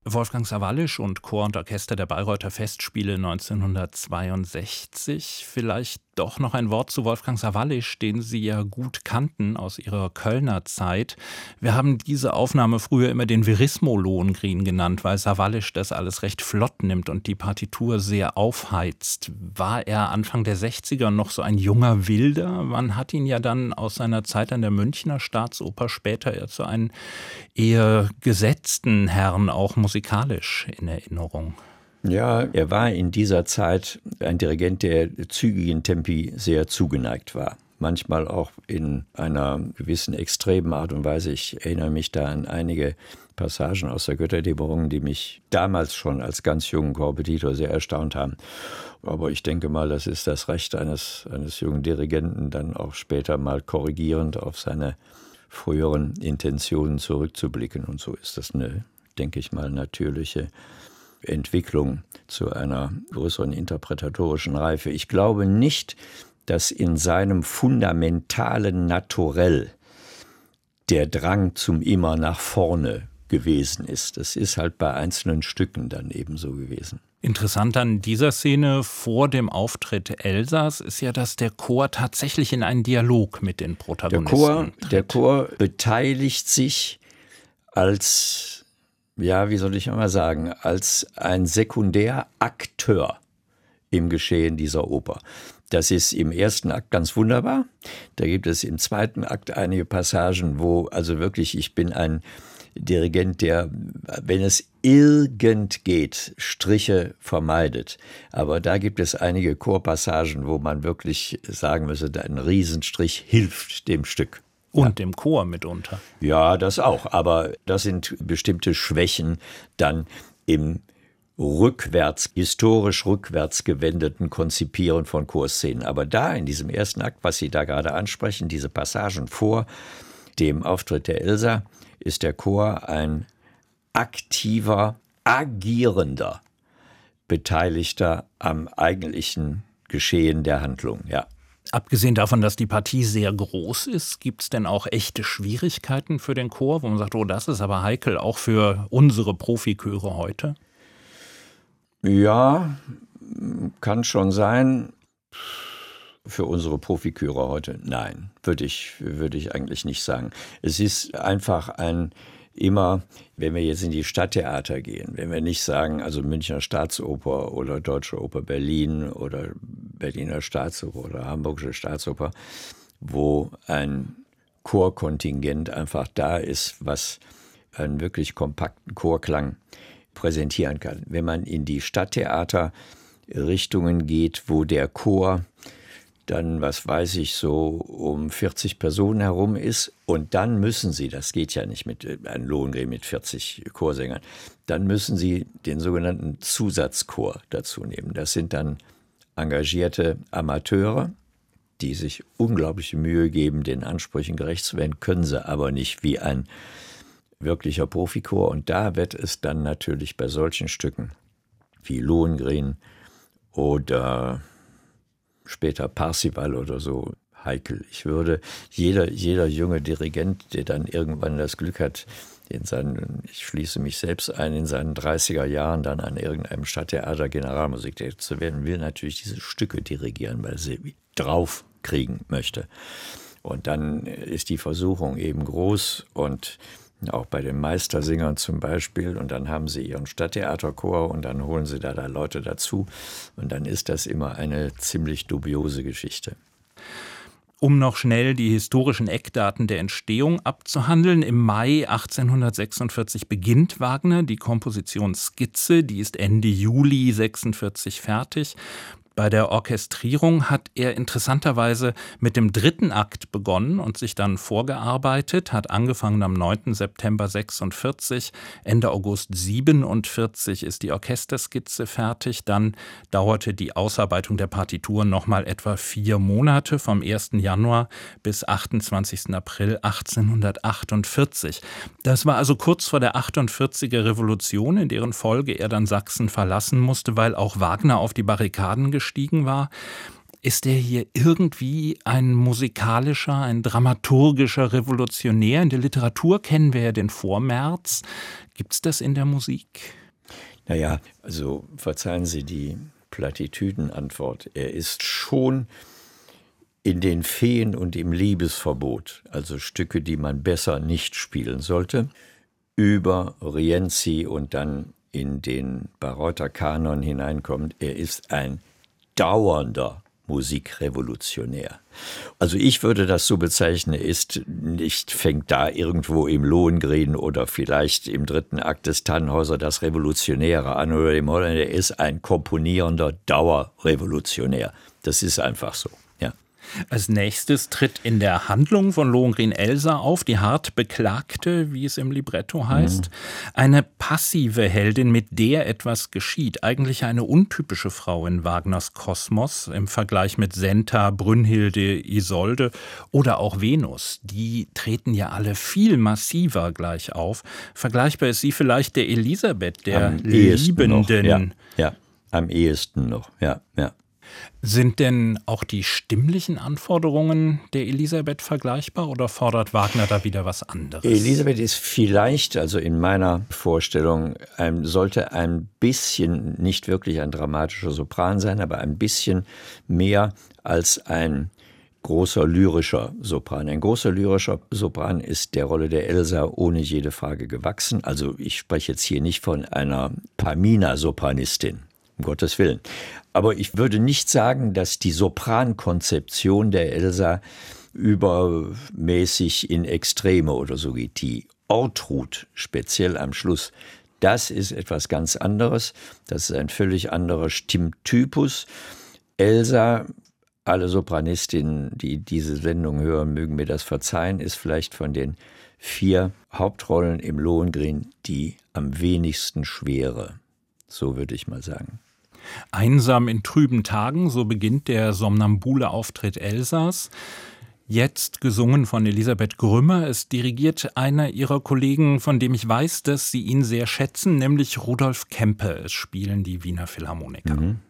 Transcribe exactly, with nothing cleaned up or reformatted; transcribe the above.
Wolfgang Sawallisch und Chor und Orchester der Bayreuther Festspiele neunzehnhundertzweiundsechzig. Vielleicht doch noch ein Wort zu Wolfgang Sawallisch, den Sie ja gut kannten aus Ihrer Kölner Zeit. Wir haben diese Aufnahme früher immer den Verismo-Lohengrin genannt, weil Sawallisch das alles recht flott nimmt und die Partitur sehr aufheizt. War er Anfang der sechziger noch so ein junger Wilder? Man hat ihn ja dann aus seiner Zeit an der Münchner Staatsoper später eher zu einem eher gesetzten Herrn auch musikalisch in Erinnerung. Ja, er war in dieser Zeit ein Dirigent, der zügigen Tempi sehr zugeneigt war. Manchmal auch in einer gewissen extremen Art und Weise. Ich erinnere mich da an einige Passagen aus der Götterdämmerung, die mich damals schon als ganz jungen Korrepetitor sehr erstaunt haben. Aber ich denke mal, das ist das Recht eines, eines jungen Dirigenten, dann auch später mal korrigierend auf seine früheren Intentionen zurückzublicken. Und so ist das eine, denke ich mal, natürliche Entwicklung zu einer größeren interpretatorischen Reife. Ich glaube nicht, dass in seinem fundamentalen Naturell der Drang zum immer nach vorne gewesen ist. Das ist halt bei einzelnen Stücken dann eben so gewesen. Interessant an dieser Szene vor dem Auftritt Elsas ist ja, dass der Chor tatsächlich in einen Dialog mit den Protagonisten der Chor, tritt. Der Chor beteiligt sich als ja, wie soll ich mal sagen, als ein Sekundärakteur im Geschehen dieser Oper. Das ist im ersten Akt ganz wunderbar. Da gibt es im zweiten Akt einige Passagen, wo also wirklich, ich bin ein Dirigent, der, wenn es irgend geht, Striche vermeidet. Aber da gibt es einige Chorpassagen, wo man wirklich sagen müsse, ein Riesenstrich hilft dem Stück. Und ja. dem Chor mitunter. Ja, das auch. Aber das sind bestimmte Schwächen dann im rückwärts, historisch rückwärts gewendeten Konzipieren von Chorszenen. Aber da in diesem ersten Akt, was Sie da gerade ansprechen, diese Passagen vor dem Auftritt der Elsa, ist der Chor ein aktiver, agierender Beteiligter am eigentlichen Geschehen der Handlung, ja. Abgesehen davon, dass die Partie sehr groß ist, gibt es denn auch echte Schwierigkeiten für den Chor, wo man sagt, oh, das ist aber heikel, auch für unsere Profichöre heute? Ja, kann schon sein. Für unsere Profichöre heute, nein, würde ich, würde ich eigentlich nicht sagen. Es ist einfach ein immer, wenn wir jetzt in die Stadttheater gehen, wenn wir nicht sagen, also Münchner Staatsoper oder Deutsche Oper Berlin oder Berliner Staatsoper oder Hamburgische Staatsoper, wo ein Chorkontingent einfach da ist, was einen wirklich kompakten Chorklang präsentieren kann. Wenn man in die Stadttheaterrichtungen geht, wo der Chor dann, was weiß ich, so um vierzig Personen herum ist und dann müssen Sie, das geht ja nicht mit einem Lohengrin mit vierzig Chorsängern, dann müssen Sie den sogenannten Zusatzchor dazu nehmen. Das sind dann engagierte Amateure, die sich unglaubliche Mühe geben, den Ansprüchen gerecht zu werden, können sie aber nicht wie ein wirklicher Profichor. Und da wird es dann natürlich bei solchen Stücken wie Lohengrin oder später Parsival oder so heikel. Ich würde, jeder, jeder junge Dirigent, der dann irgendwann das Glück hat, in seinen, ich schließe mich selbst ein, in seinen dreißiger Jahren dann an irgendeinem Stadttheater Generalmusikdirektor zu werden, will natürlich diese Stücke dirigieren, weil sie drauf kriegen möchte. Und dann ist die Versuchung eben groß und auch bei den Meistersingern zum Beispiel. Und dann haben sie ihren Stadttheaterchor und dann holen sie da, da Leute dazu. Und dann ist das immer eine ziemlich dubiose Geschichte. Um noch schnell die historischen Eckdaten der Entstehung abzuhandeln. Im Mai achtzehnhundertsechsundvierzig beginnt Wagner die Komposition Skizze. Die ist Ende Juli sechsundvierzig fertig. Bei der Orchestrierung hat er interessanterweise mit dem dritten Akt begonnen und sich dann vorgearbeitet, hat angefangen am neunten September sechsundvierzig, Ende August siebenundvierzig ist die Orchesterskizze fertig, dann dauerte die Ausarbeitung der Partitur nochmal etwa vier Monate, vom ersten Januar bis achtundzwanzigsten April achtzehnhundertachtundvierzig. Das war also kurz vor der achtundvierziger Revolution, in deren Folge er dann Sachsen verlassen musste, weil auch Wagner auf die Barrikaden gestiegen war. Ist er hier irgendwie ein musikalischer, ein dramaturgischer Revolutionär? In der Literatur kennen wir ja den Vormärz. Gibt es das in der Musik? Naja, also verzeihen Sie die Plattitüdenantwort. Er ist schon in den Feen und im Liebesverbot, also Stücke, die man besser nicht spielen sollte, über Rienzi und dann in den Bayreuther Kanon hineinkommt. Er ist ein dauernder Musikrevolutionär. Also ich würde das so bezeichnen, ist nicht, fängt da irgendwo im Lohengrin oder vielleicht im dritten Akt des Tannhäuser das Revolutionäre an oder dem Holländer. Er ist ein komponierender Dauerrevolutionär. Das ist einfach so. Ja. Als nächstes tritt in der Handlung von Lohengrin-Elsa auf die hart Beklagte, wie es im Libretto heißt, mhm. eine passive Heldin, mit der etwas geschieht. Eigentlich eine untypische Frau in Wagners Kosmos im Vergleich mit Senta, Brünnhilde, Isolde oder auch Venus. Die treten ja alle viel massiver gleich auf. Vergleichbar ist sie vielleicht der Elisabeth, der Liebenden. Ja, ja, am ehesten noch, ja, ja. Sind denn auch die stimmlichen Anforderungen der Elisabeth vergleichbar oder fordert Wagner da wieder was anderes? Elisabeth ist vielleicht, also in meiner Vorstellung, ein, sollte ein bisschen, nicht wirklich ein dramatischer Sopran sein, aber ein bisschen mehr als ein großer lyrischer Sopran. Ein großer lyrischer Sopran ist der Rolle der Elsa ohne jede Frage gewachsen. Also ich spreche jetzt hier nicht von einer Pamina-Sopranistin. Um Gottes Willen. Aber ich würde nicht sagen, dass die Soprankonzeption der Elsa übermäßig in Extreme oder so geht. Die Ortrud, speziell am Schluss, das ist etwas ganz anderes. Das ist ein völlig anderer Stimmtypus. Elsa, alle Sopranistinnen, die diese Sendung hören, mögen mir das verzeihen, ist vielleicht von den vier Hauptrollen im Lohengrin die am wenigsten schwere. So würde ich mal sagen. Einsam in trüben Tagen, so beginnt der somnambule Auftritt Elsas. Jetzt gesungen von Elisabeth Grümmer. Es dirigiert einer ihrer Kollegen, von dem ich weiß, dass sie ihn sehr schätzen, nämlich Rudolf Kempe. Es spielen die Wiener Philharmoniker. Mhm.